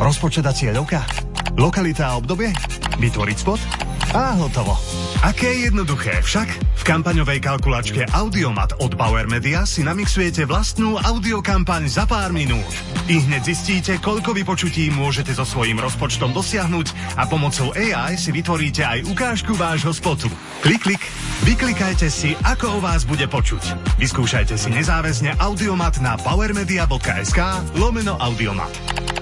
Rozpočet a cieľovka? Lokalita a obdobie? Vytvoriť spot? A hotovo. Aké jednoduché však? V kampaňovej kalkulačke Audiomat od Bauer Media si namixujete vlastnú audiokampaň za pár minút. I hneď zistíte, koľko vypočutí môžete so svojím rozpočtom dosiahnuť a pomocou AI si vytvoríte aj ukážku vášho spotu. Klik, klik, vyklikajte si, ako o vás bude počuť. Vyskúšajte si nezáväzne Audiomat na powermedia.sk/Audiomat.